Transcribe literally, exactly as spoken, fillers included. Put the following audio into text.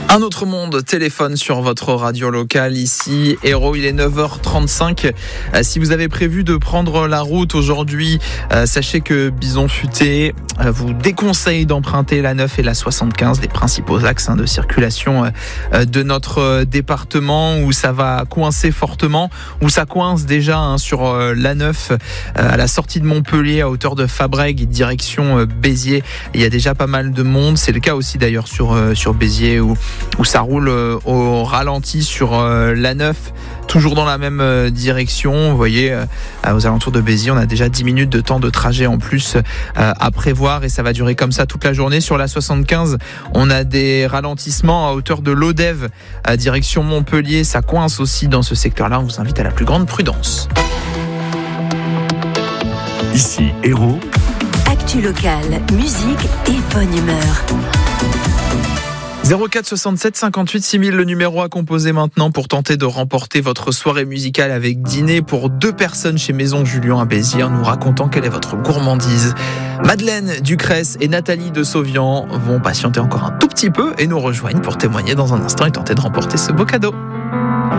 Un autre monde téléphone sur votre radio locale ici. Hérault, il est neuf heures trente-cinq. Euh, si vous avez prévu de prendre la route aujourd'hui, euh, sachez que Bison Futé euh, vous déconseille d'emprunter la neuf et la soixante-quinze, les principaux axes hein, de circulation euh, de notre euh, département, où ça va coincer fortement, où ça coince déjà hein, sur euh, la neuf euh, à la sortie de Montpellier à hauteur de Fabrègues, direction euh, Béziers. Il y a déjà pas mal de monde. C'est le cas aussi d'ailleurs sur, euh, sur Béziers où où ça roule au ralenti sur la neuf, toujours dans la même direction. Vous voyez, aux alentours de Béziers, on a déjà dix minutes de temps de trajet en plus à prévoir et ça va durer comme ça toute la journée. Sur la soixante-quinze, on a des ralentissements à hauteur de l'Odève, à direction Montpellier. Ça coince aussi dans ce secteur-là. On vous invite à la plus grande prudence. Ici, Hérault. Actu locale, musique et bonne humeur. zéro quatre soixante-sept cinquante-huit six mille, le numéro à composer maintenant pour tenter de remporter votre soirée musicale avec dîner pour deux personnes chez Maison Julien à Béziers, nous racontant quelle est votre gourmandise. Madeleine Ducresse et Nathalie de Sauvian vont patienter encore un tout petit peu et nous rejoignent pour témoigner dans un instant et tenter de remporter ce beau cadeau.